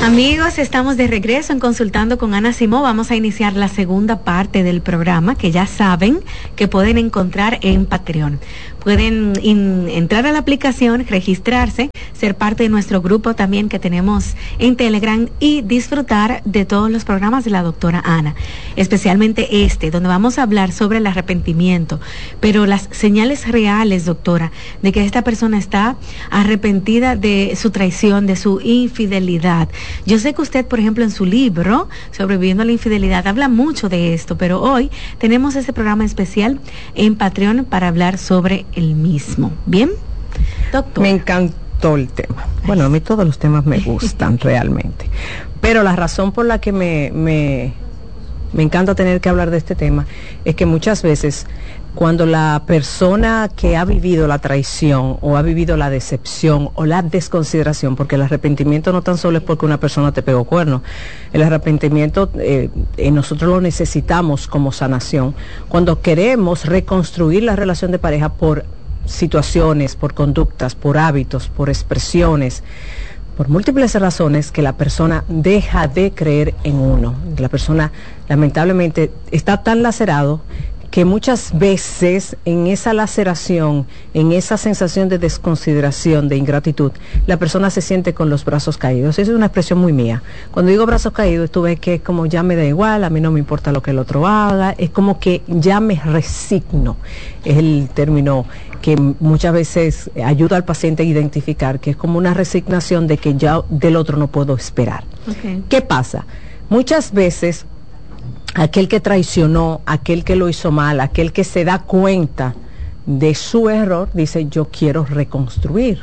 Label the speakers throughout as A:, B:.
A: Amigos, estamos de regreso en Consultando con Ana Simó. Vamos a iniciar la segunda parte del programa, que ya saben que pueden encontrar en Patreon. Pueden entrar a la aplicación, registrarse, ser parte de nuestro grupo también que tenemos en Telegram y disfrutar de todos los programas de la doctora Ana, especialmente donde vamos a hablar sobre el arrepentimiento, pero las señales reales, doctora, de que esta persona está arrepentida de su traición, de su infidelidad. Yo sé que usted, por ejemplo, en su libro, Sobreviviendo a la Infidelidad, habla mucho de esto, pero hoy tenemos este programa especial en Patreon para hablar sobre el mismo. ¿Bien? Doctor.
B: Me encantó el tema. Bueno, a mí todos los temas me gustan realmente. Pero la razón por la que me encanta tener que hablar de este tema es que muchas veces cuando la persona que ha vivido la traición o ha vivido la decepción o la desconsideración, porque el arrepentimiento no tan solo es porque una persona te pegó cuerno, el arrepentimiento nosotros lo necesitamos como sanación cuando queremos reconstruir la relación de pareja por situaciones, por conductas, por hábitos, por expresiones, por múltiples razones que la persona deja de creer en uno. La persona lamentablemente está tan lacerado que muchas veces en esa laceración, en esa sensación de desconsideración, de ingratitud, la persona se siente con los brazos caídos. Esa es una expresión muy mía. Cuando digo brazos caídos, tú ves que es como ya me da igual, a mí no me importa lo que el otro haga, es como que ya me resigno. Es el término que muchas veces ayuda al paciente a identificar, que es como una resignación de que ya del otro no puedo esperar. Okay. ¿Qué pasa? Muchas veces aquel que traicionó, aquel que lo hizo mal, aquel que se da cuenta de su error, dice yo quiero reconstruir.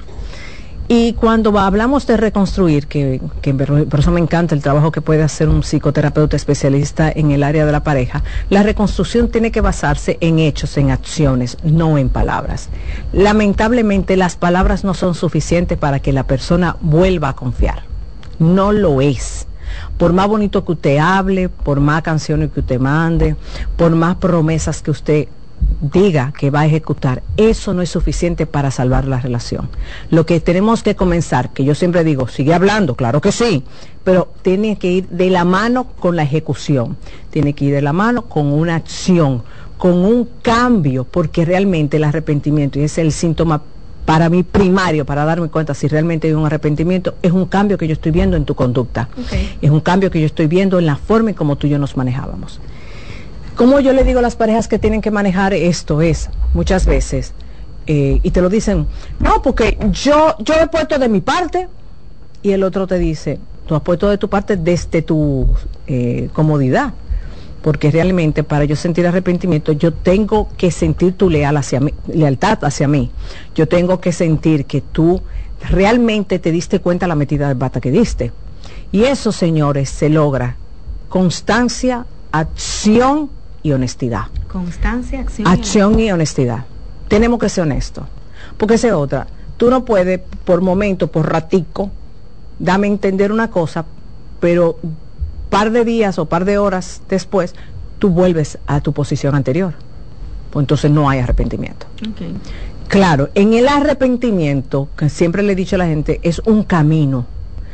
B: Y cuando hablamos de reconstruir, que por eso me encanta el trabajo que puede hacer un psicoterapeuta especialista en el área de la pareja, la reconstrucción tiene que basarse en hechos, en acciones, no en palabras. Lamentablemente las palabras no son suficientes para que la persona vuelva a confiar. No lo es. Por más bonito que usted hable, por más canciones que usted mande, por más promesas que usted diga que va a ejecutar, eso no es suficiente para salvar la relación. Lo que tenemos que comenzar, que yo siempre digo, sigue hablando, claro que sí, pero tiene que ir de la mano con la ejecución, tiene que ir de la mano con una acción, con un cambio, porque realmente el arrepentimiento, y ese es el síntoma para mí primario, para darme cuenta si realmente hay un arrepentimiento, es un cambio que yo estoy viendo en tu conducta. Okay. Es un cambio que yo estoy viendo en la forma en como tú y yo nos manejábamos. Como yo le digo a las parejas que tienen que manejar esto es, muchas veces, y te lo dicen, no, porque yo he puesto de mi parte, y el otro te dice, tú has puesto de tu parte desde tu comodidad. Porque realmente para yo sentir arrepentimiento, yo tengo que sentir tu lealtad hacia mí. Yo tengo que sentir que tú realmente te diste cuenta de la metida de pata que diste. Y eso, señores, se logra constancia, acción y honestidad.
A: Constancia,
B: acción y honestidad. Tenemos que ser honestos. Porque esa es otra. Tú no puedes, por momento, por ratico, dame a entender una cosa, pero par de días o par de horas después, tú vuelves a tu posición anterior. Pues entonces no hay arrepentimiento. Okay. Claro, en el arrepentimiento, que siempre le he dicho a la gente, es un camino.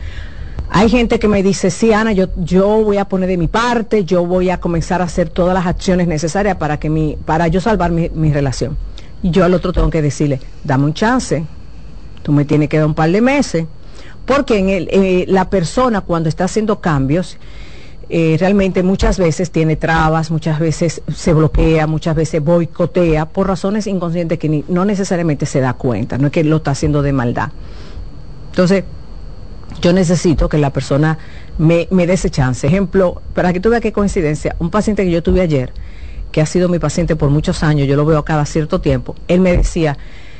B: Hay gente que me dice, sí, Ana, yo voy a poner de mi parte, yo voy a comenzar a hacer todas las acciones necesarias para yo salvar mi relación. Y yo al otro tengo que decirle, dame un chance, tú me tienes que dar un par de meses, porque la persona cuando está haciendo cambios, realmente muchas veces tiene trabas, muchas veces se bloquea, muchas veces boicotea por razones inconscientes que no necesariamente se da cuenta, no es que lo está haciendo de maldad. Entonces, yo necesito que la persona me dé ese chance. Ejemplo, para que tú veas qué coincidencia, un paciente que yo tuve ayer, que ha sido mi paciente por muchos años, yo lo veo cada cierto tiempo, él me decía,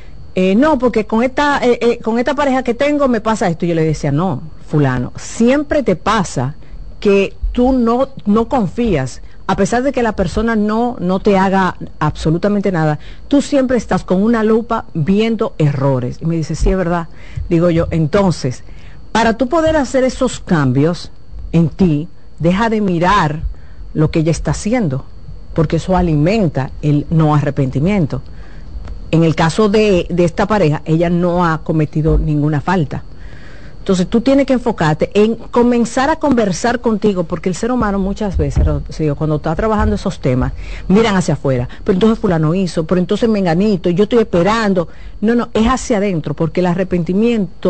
B: no, porque con esta pareja que tengo me pasa esto. Y yo le decía, no, fulano, siempre te pasa que tú no confías, a pesar de que la persona no te haga absolutamente nada, tú siempre estás con una lupa viendo errores. Y me dice, sí, es verdad. Digo yo, entonces, para tú poder hacer esos cambios en ti, deja de mirar lo que ella está haciendo, porque eso alimenta el no arrepentimiento. En el caso de esta pareja, ella no ha cometido ninguna falta. Entonces tú tienes que enfocarte en comenzar a conversar contigo, porque el ser humano muchas veces, Rocío, cuando está trabajando esos temas, miran hacia afuera, pero entonces fulano hizo, pero entonces menganito, yo estoy esperando. No, es hacia adentro, porque el arrepentimiento